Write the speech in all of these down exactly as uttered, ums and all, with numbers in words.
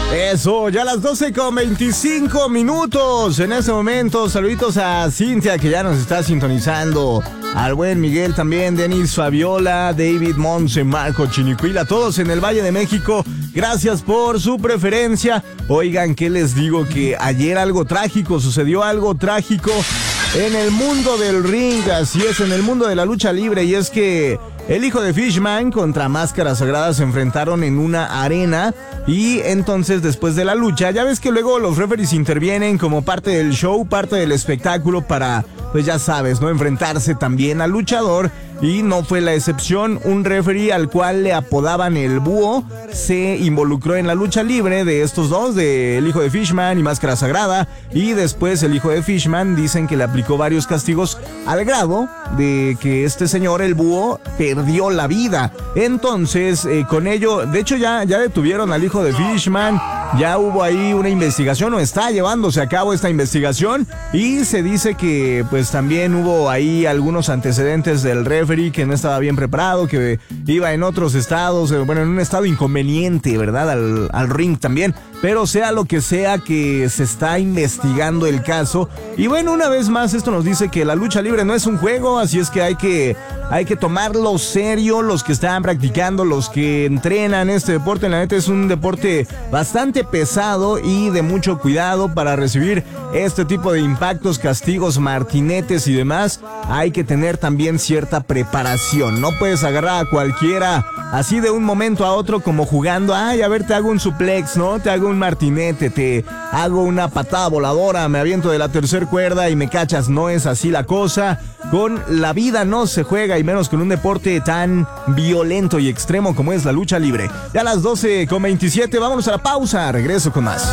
Eso, ya a las doce con veinticinco minutos. En este momento, saluditos a Cintia, que ya nos está sintonizando. Al buen Miguel también, Denis Fabiola, David Monse, Marco Chinicuila, todos en el Valle de México. Gracias por su preferencia. Oigan, ¿qué les digo? Que ayer algo trágico, sucedió algo trágico en el mundo del ring. Así es, en el mundo de la lucha libre. Y es que el hijo de Fishman contra Máscara Sagrada se enfrentaron en una arena. Y entonces, después de la lucha, ya ves que luego los referees intervienen como parte del show, parte del espectáculo para, pues ya sabes, ¿no? Enfrentarse también al luchador. Y no fue la excepción. Un referee al cual le apodaban el Búho se involucró en la lucha libre de estos dos, de el hijo de Fishman y Máscara Sagrada. Y después el hijo de Fishman dicen que le aplicó varios castigos al grado de que este señor, el Búho, perdió la vida. Entonces, eh, con ello, de hecho ya, ya detuvieron al hijo de Fishman. Ya hubo ahí una investigación, o está llevándose a cabo esta investigación, y se dice que pues también hubo ahí algunos antecedentes del referee que no estaba bien preparado, que iba en otros estados, bueno, en un estado inconveniente, ¿verdad? Al, al ring también. Pero sea lo que sea, que se está investigando el caso. Y bueno, una vez más, esto nos dice que la lucha libre no es un juego, así es que hay que, hay que tomarlo serio, los que están practicando, los que entrenan este deporte. La neta es un deporte bastante pesado y de mucho cuidado. Para recibir este tipo de impactos, castigos, martinetes y demás, hay que tener también cierta preparación. No puedes agarrar a cualquiera así de un momento a otro como jugando. Ay, a ver, te hago un suplex, ¿no? Te hago un martinete, te hago una patada voladora, me aviento de la tercera cuerda y me cachas. No es así la cosa. Con la vida no se juega, y menos con un deporte tan violento y extremo como es la lucha libre. Ya a las doce con veintisiete, vámonos a la pausa. Regreso con más.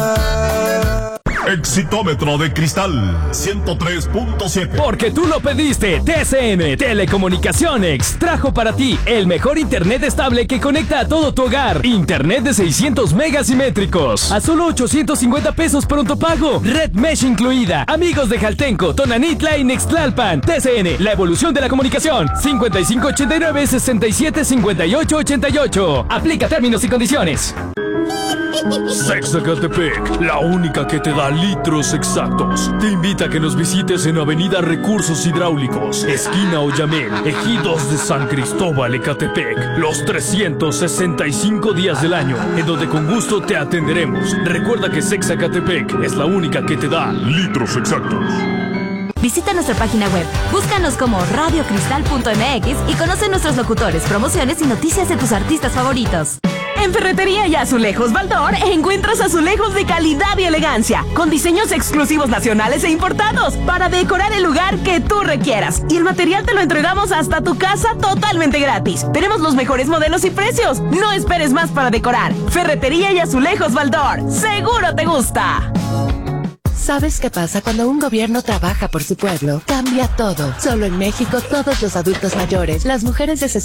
Exitómetro de Cristal ciento tres punto siete. Porque tú lo pediste, T C M Telecomunicaciones trajo para ti el mejor internet estable que conecta a todo tu hogar. Internet de seiscientos megas simétricos a solo ochocientos cincuenta pesos pronto pago. Red Mesh incluida. Amigos de Jaltenco, Tonanitla y Nextlalpan. T C N, la evolución de la comunicación. cincuenta y cinco ochenta y nueve sesenta y siete cincuenta y ocho ochenta y ocho. Aplica términos y condiciones. Sexacatepec, la única que te da litros exactos. Te invita a que nos visites en Avenida Recursos Hidráulicos, esquina Oyamel, Ejidos de San Cristóbal, Ecatepec, los trescientos sesenta y cinco días del año, en donde con gusto te atenderemos. Recuerda que Sexacatepec es la única que te da litros exactos. Visita nuestra página web, búscanos como radio cristal punto m x y conoce nuestros locutores, promociones y noticias de tus artistas favoritos. En Ferretería y Azulejos Baldor encuentras azulejos de calidad y elegancia, con diseños exclusivos nacionales e importados, para decorar el lugar que tú requieras. Y el material te lo entregamos hasta tu casa totalmente gratis. Tenemos los mejores modelos y precios. No esperes más para decorar. Ferretería y Azulejos Baldor, ¡seguro te gusta! ¿Sabes qué pasa cuando un gobierno trabaja por su pueblo? Cambia todo. Solo en México, todos los adultos mayores, las mujeres de